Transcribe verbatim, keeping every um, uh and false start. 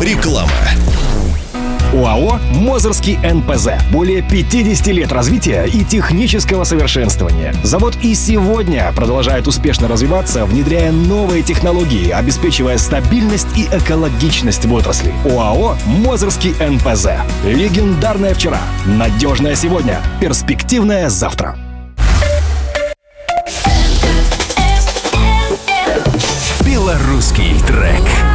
Реклама. ОАО «Мозырский эн пэ зэ». Более пятьдесят лет развития и технического совершенствования. Завод и сегодня продолжает успешно развиваться, внедряя новые технологии, обеспечивая стабильность и экологичность в отрасли. ОАО «Мозырский эн пэ зэ». Легендарное вчера, надежное сегодня, перспективное завтра. Белорусский трек.